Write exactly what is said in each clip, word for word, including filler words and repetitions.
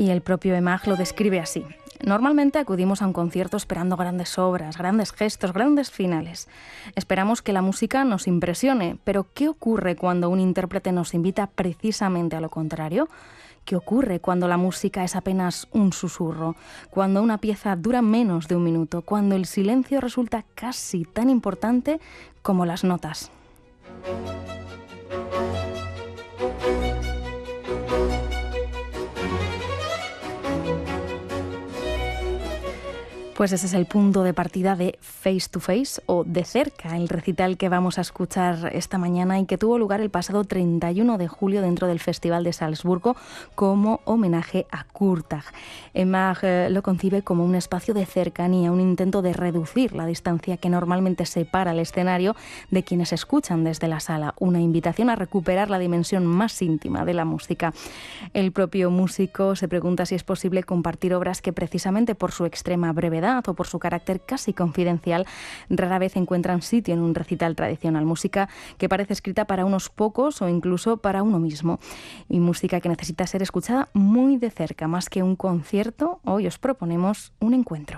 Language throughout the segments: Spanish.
Y el propio Emag lo describe así. Normalmente acudimos a un concierto esperando grandes obras, grandes gestos, grandes finales. Esperamos que la música nos impresione, pero ¿qué ocurre cuando un intérprete nos invita precisamente a lo contrario? ¿Qué ocurre cuando la música es apenas un susurro? Cuando una pieza dura menos de un minuto, cuando el silencio resulta casi tan importante como las notas. Pues ese es el punto de partida de Face to Face o De Cerca, el recital que vamos a escuchar esta mañana y que tuvo lugar el pasado treinta y uno de julio dentro del Festival de Salzburgo como homenaje a Kurtág. Emag eh, lo concibe como un espacio de cercanía, un intento de reducir la distancia que normalmente separa el escenario de quienes escuchan desde la sala, una invitación a recuperar la dimensión más íntima de la música. El propio músico se pregunta si es posible compartir obras que precisamente por su extrema brevedad o por su carácter casi confidencial, rara vez encuentran sitio en un recital tradicional. Música que parece escrita para unos pocos o incluso para uno mismo. Y música que necesita ser escuchada muy de cerca. Más que un concierto, hoy os proponemos un encuentro.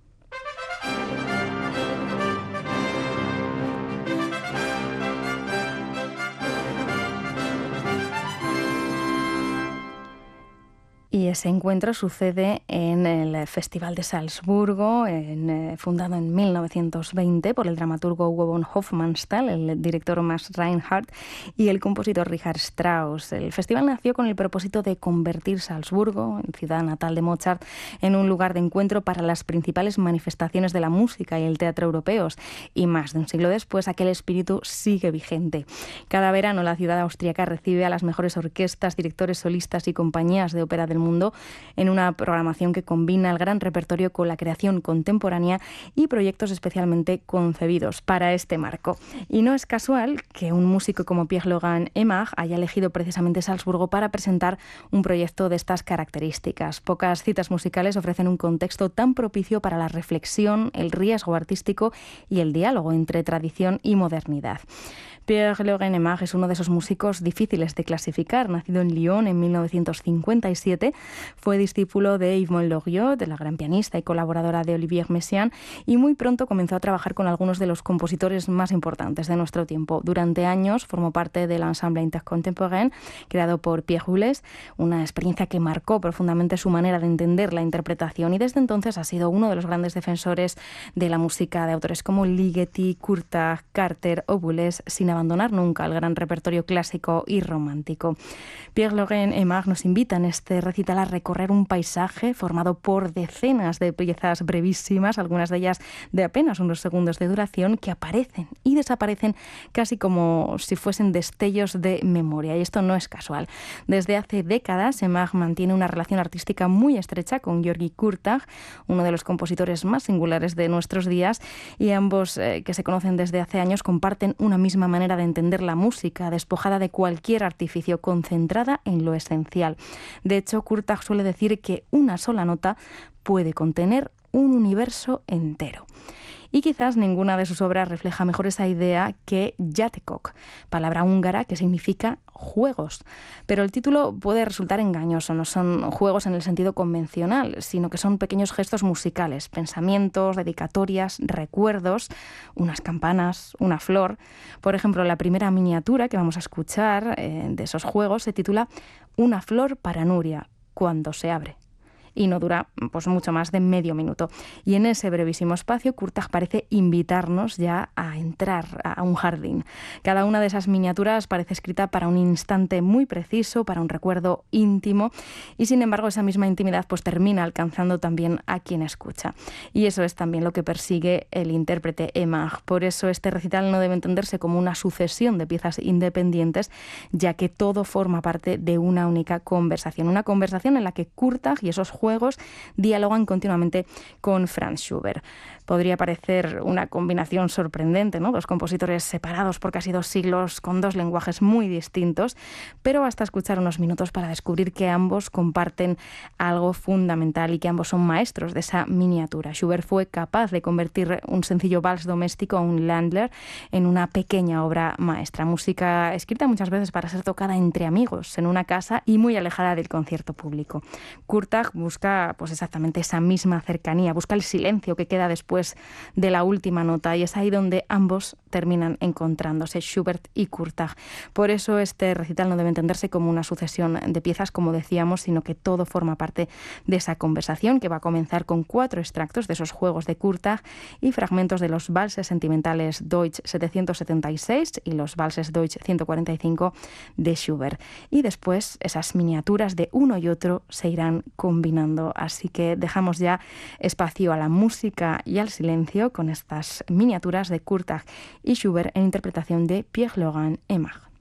Y ese encuentro sucede en el Festival de Salzburgo, en, eh, fundado en mil novecientos veinte por el dramaturgo Hugo von Hofmannsthal, el director Max Reinhardt y el compositor Richard Strauss. El festival nació con el propósito de convertir Salzburgo, ciudad natal de Mozart, en un lugar de encuentro para las principales manifestaciones de la música y el teatro europeos. Y más de un siglo después, aquel espíritu sigue vigente. Cada verano la ciudad austríaca recibe a las mejores orquestas, directores solistas y compañías de ópera del mundo en una programación que combina el gran repertorio con la creación contemporánea y proyectos especialmente concebidos para este marco. Y no es casual que un músico como Pierre-Laurent Emag haya elegido precisamente Salzburgo para presentar un proyecto de estas características. Pocas citas musicales ofrecen un contexto tan propicio para la reflexión, el riesgo artístico y el diálogo entre tradición y modernidad. Pierre-Laurent Emag es uno de esos músicos difíciles de clasificar. Nacido en Lyon en mil novecientos cincuenta y siete, fue discípulo de Yvonne Loriot, de la gran pianista y colaboradora de Olivier Messiaen, y muy pronto comenzó a trabajar con algunos de los compositores más importantes de nuestro tiempo. Durante años formó parte del Ensemble Intercontemporain, creado por Pierre Boulez, una experiencia que marcó profundamente su manera de entender la interpretación, y desde entonces ha sido uno de los grandes defensores de la música de autores como Ligeti, Kurtág, Carter o Boulez, sin abandonar nunca el gran repertorio clásico y romántico. Pierre-Laurent Emag nos invita en este recital a recorrer un paisaje formado por decenas de piezas brevísimas, algunas de ellas de apenas unos segundos de duración, que aparecen y desaparecen casi como si fuesen destellos de memoria. Y esto no es casual. Desde hace décadas, Emag mantiene una relación artística muy estrecha con György Kurtág, uno de los compositores más singulares de nuestros días, y ambos, eh, que se conocen desde hace años, comparten una misma manera de entender la música, despojada de cualquier artificio, concentrada en lo esencial. De hecho, Kurtág suele decir que una sola nota puede contener un universo entero. Y quizás ninguna de sus obras refleja mejor esa idea que játékok, palabra húngara que significa juegos. Pero el título puede resultar engañoso. No son juegos en el sentido convencional, sino que son pequeños gestos musicales, pensamientos, dedicatorias, recuerdos, unas campanas, una flor. Por ejemplo, la primera miniatura que vamos a escuchar eh, de esos juegos se titula Una flor para Nuria, cuando se abre. Y no dura pues mucho más de medio minuto. Y en ese brevísimo espacio, Kurtág parece invitarnos ya a entrar a un jardín. Cada una de esas miniaturas parece escrita para un instante muy preciso, para un recuerdo íntimo, y sin embargo esa misma intimidad pues termina alcanzando también a quien escucha. Y eso es también lo que persigue el intérprete Emag. Por eso este recital no debe entenderse como una sucesión de piezas independientes, ya que todo forma parte de una única conversación. Una conversación en la que Kurtág y esos juegos juegos dialogan continuamente con Franz Schubert. Podría parecer una combinación sorprendente, ¿no? Dos compositores separados por casi dos siglos con dos lenguajes muy distintos, pero basta escuchar unos minutos para descubrir que ambos comparten algo fundamental y que ambos son maestros de esa miniatura. Schubert fue capaz de convertir un sencillo vals doméstico, un Ländler, en una pequeña obra maestra. Música escrita muchas veces para ser tocada entre amigos, en una casa y muy alejada del concierto público. Kurtág busca pues exactamente esa misma cercanía, busca el silencio que queda después de la última nota, y es ahí donde ambos terminan encontrándose, Schubert y Kurtág. Por eso este recital no debe entenderse como una sucesión de piezas, como decíamos, sino que todo forma parte de esa conversación que va a comenzar con cuatro extractos de esos juegos de Kurtág y fragmentos de los valses sentimentales Deutsch setecientos setenta y seis y los valses Deutsch ciento cuarenta y cinco de Schubert. Y después esas miniaturas de uno y otro se irán combinando. Así que dejamos ya espacio a la música y al silencio con estas miniaturas de Kurtág y Schubert en interpretación de Pierre-Laurent Aimard.